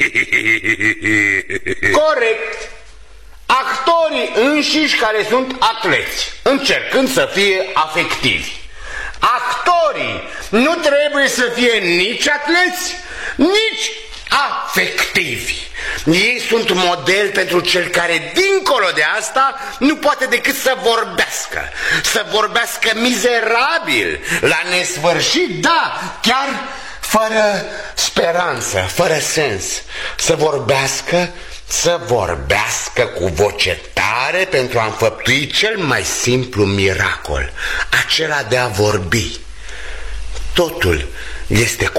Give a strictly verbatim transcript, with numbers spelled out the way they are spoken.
Corect. Actorii înșiși care sunt atleți, încercând să fie afectivi. Actorii nu trebuie să fie nici atleți, nici afectivi. Ei sunt model pentru cel care, dincolo de asta, nu poate decât să vorbească. Să vorbească mizerabil, la nesfârșit, da, chiar fără speranță, fără sens. Să vorbească, să vorbească cu voce tare pentru a înfăptui cel mai simplu miracol, acela de a vorbi. Totul este